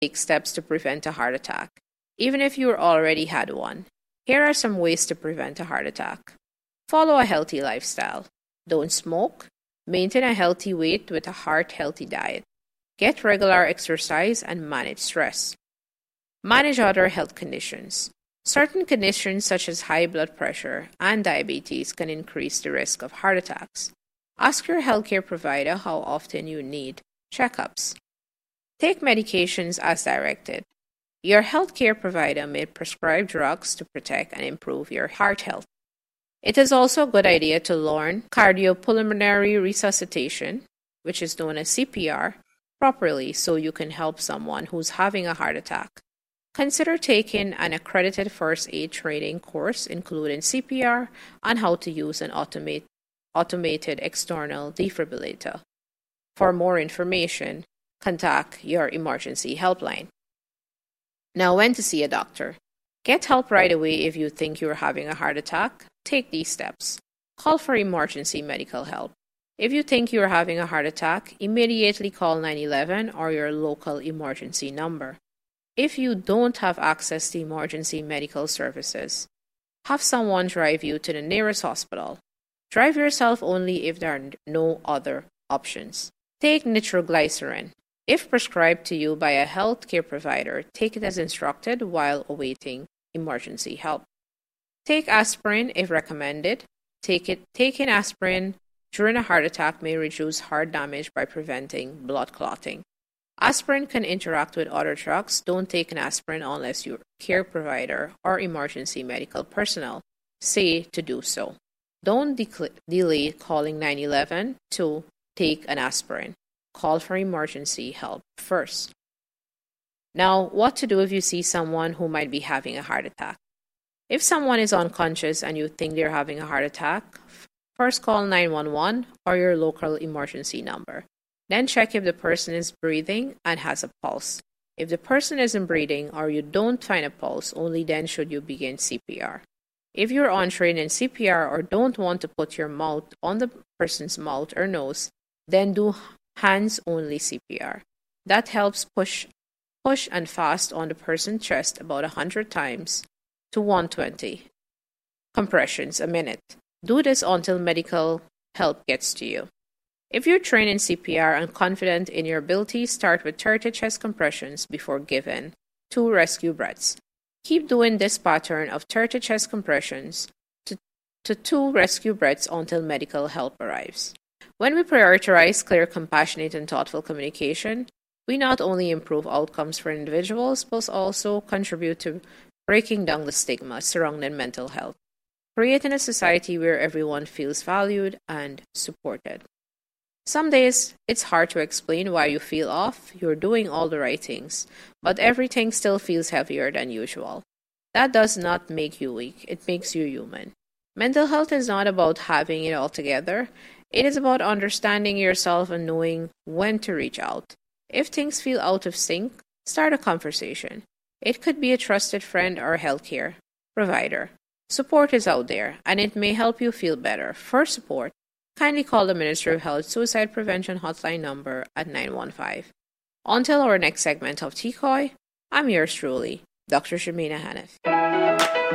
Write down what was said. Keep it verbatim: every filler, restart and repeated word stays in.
take steps to prevent a heart attack, even if you already had one. Here are some ways to prevent a heart attack. Follow a healthy lifestyle. Don't smoke. Maintain a healthy weight with a heart-healthy diet. Get regular exercise and manage stress. Manage other health conditions. Certain conditions such as high blood pressure and diabetes can increase the risk of heart attacks. Ask your healthcare provider how often you need checkups. Take medications as directed. Your healthcare provider may prescribe drugs to protect and improve your heart health. It is also a good idea to learn cardiopulmonary resuscitation, which is known as C P R, properly so you can help someone who's having a heart attack. Consider taking an accredited first aid training course including C P R and how to use an automate, automated external defibrillator. For more information, contact your emergency helpline. Now, when to see a doctor. Get help right away if you think you're having a heart attack. Take these steps. Call for emergency medical help. If you think you're having a heart attack, immediately call nine one one or your local emergency number. If you don't have access to emergency medical services, have someone drive you to the nearest hospital. Drive yourself only if there are no other options. Take nitroglycerin. If prescribed to you by a healthcare provider, take it as instructed while awaiting emergency help. Take aspirin if recommended. Take it, taking aspirin during a heart attack may reduce heart damage by preventing blood clotting. Aspirin can interact with other drugs. Don't take an aspirin unless your care provider or emergency medical personnel say to do so. Don't de- delay calling nine one one to take an aspirin. Call for emergency help first. Now, what to do if you see someone who might be having a heart attack? If someone is unconscious and you think they're having a heart attack, first call nine one one or your local emergency number. Then check if the person is breathing and has a pulse. If the person isn't breathing or you don't find a pulse, only then should you begin C P R. If you're untrained in C P R or don't want to put your mouth on the person's mouth or nose, then do hands-only C P R. That helps push, push and fast on the person's chest about one hundred times to one hundred twenty compressions a minute. Do this until medical help gets to you. If you're trained in C P R and confident in your ability, start with thirty chest compressions before giving two rescue breaths. Keep doing this pattern of thirty chest compressions to, to two rescue breaths until medical help arrives. When we prioritize clear, compassionate, and thoughtful communication, we not only improve outcomes for individuals, but also contribute to breaking down the stigma surrounding mental health, creating a society where everyone feels valued and supported. Some days, it's hard to explain why you feel off. You're doing all the right things, but everything still feels heavier than usual. That does not make you weak. It makes you human. Mental health is not about having it all together. It is about understanding yourself and knowing when to reach out. If things feel out of sync, start a conversation. It could be a trusted friend or a healthcare provider. Support is out there, and it may help you feel better. For support, kindly call the Ministry of Health Suicide Prevention Hotline number at nine one five. Until our next segment of T C O Y, I'm yours truly, Doctor Shamina Hanif.